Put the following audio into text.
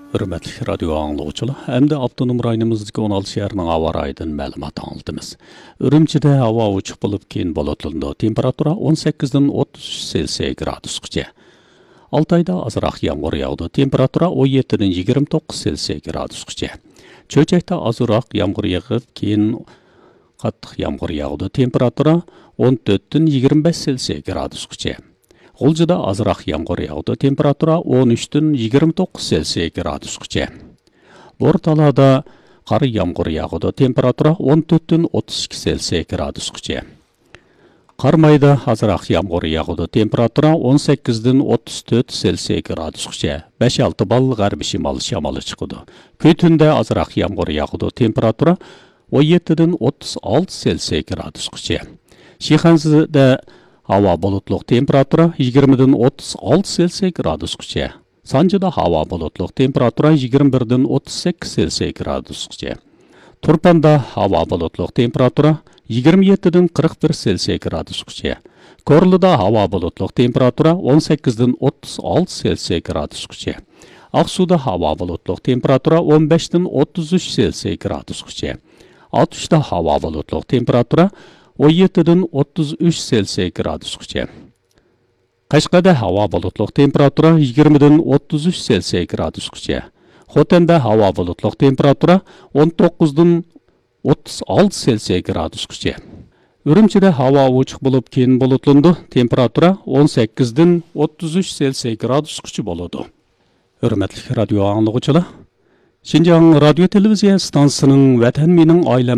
Hürmetli radyo anlıqçılar, hem de Abdunum rayonumuzdaki 16 şəhərinin hava rayından məlumat anlatdımız. Ürümçidə hava uçuq bulub keyin bulutlundo, temperatura 18-dən 33 Selsiya gradusqacha. Altayda azıraq yağmur yağdı, temperatura 17-dən 29 Selsiya gradusqacha. Çöçəkdə azıraq yağmur yağıb, keyin qattiq yağmur yağdı, temperatura 14-dən 25 Selsiya gradusqacha. G'uljida azroq yomg'ir yog'di, temperatura 13dan 29 Selsiya gradusgacha. Bo'rtalada qor yomg'ir yog'di, temperatura 14dan 32 Selsiya gradusgacha. Qarmayda azroq yomg'ir yog'di, temperatura 18dan 34 Selsiya gradusgacha. 5-6 ball g'arbiy shimol shamoli chiqadi. Kuytunda azroq yomg'ir yog'di, temperatura 17dan 36 Selsiya gradusgacha. Shixanzida hava bulutluq, temperatura 20dan 36 Selsiya gradusgacha. Sanjida hava bulutluq, temperatura 21dan 38 Selsiya gradusgacha. Turpanda hava bulutluq, temperatura 27dan 41 Selsiya gradusgacha. Korluda hava bulutluq, temperatura 18dan 36 Selsiya gradusgacha. Aqsuda hava bulutluq, temperatura 15dan 33 Selsiya gradusgacha. Atuşda hava bulutluq, temperatura 17dan 33 Selsiya gradusgacha. Qashqada havo bulutluq, temperatura 20dan 33 Selsiya gradusgacha. Xotanda havo bulutluq, temperatura 19dan 36 Selsiya gradusgacha. Ürümchida havo ochiq bo'lib, keyin bulutlundi, temperatura 18dan 33 Selsiya gradusgacha bo'ladi. Hurmatli radio anglag'uchilar, Şinjan radio televiziya stansiyasining Vatan mening oilam